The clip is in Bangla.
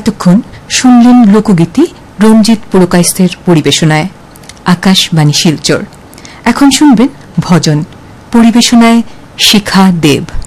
এতক্ষণ শুনলেন লোকগীতি রঞ্জিত পুরকায়স্থের পরিবেশনায়। আকাশবাণী শিলচর। এখন শুনবেন ভজন, পরিবেশনায় শিখা দেব।